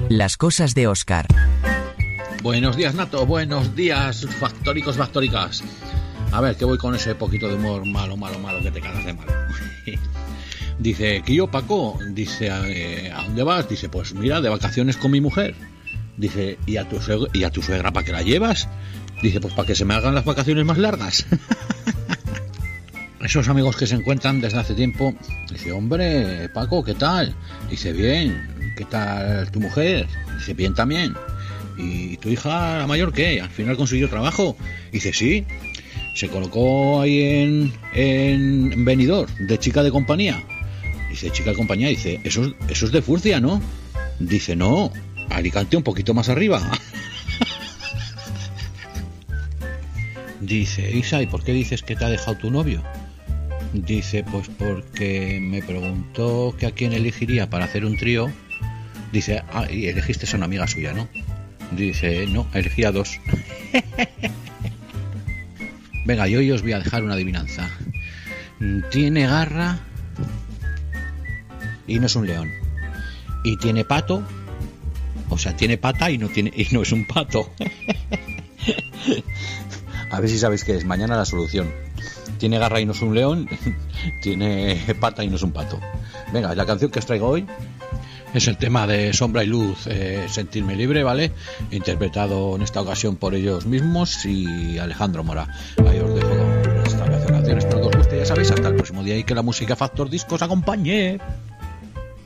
Las cosas de Óscar. Buenos días, Nato. Buenos días, factóricos, factóricas. A ver, que voy con ese poquito de humor malo, que te cagas de malo. Dice, ¿qué yo, Paco? Dice, ¿a dónde vas? Dice, pues mira, de vacaciones con mi mujer. Dice, ¿y a tu suegra para qué la llevas? Dice, pues para que se me hagan las vacaciones más largas. Esos amigos que se encuentran desde hace tiempo. Dice, hombre, Paco, ¿qué tal? Dice, bien. ¿Qué tal tu mujer? Dice, bien también. ¿Y tu hija la mayor qué? ¿Al final consiguió trabajo? Dice, sí. Se colocó ahí en Benidorm, de chica de compañía. Dice, chica de compañía. Dice, eso es de Furcia, ¿no? Dice, no, Alicante un poquito más arriba. Dice, Isa, ¿y por qué dices que te ha dejado tu novio? Dice, pues porque me preguntó que a quién elegiría para hacer un trío. Dice, y elegiste a una amiga suya, ¿no? Dice, no, elegí a dos. Venga, yo hoy os voy a dejar una adivinanza. Tiene garra y no es un león. Y tiene pato, o sea, tiene pata y no es un pato. A ver si sabéis qué es. Mañana la solución. Tiene garra y no es un león. Tiene pata y no es un pato. Venga, la canción que os traigo hoy es el tema de Sombra y Luz, Sentirme Libre, ¿vale? Interpretado en esta ocasión por ellos mismos y Alejandro Mora. Ahí os dejo con esta canción. Espero que os guste, ya sabéis, hasta el próximo día y que la música Factor Disco os acompañe.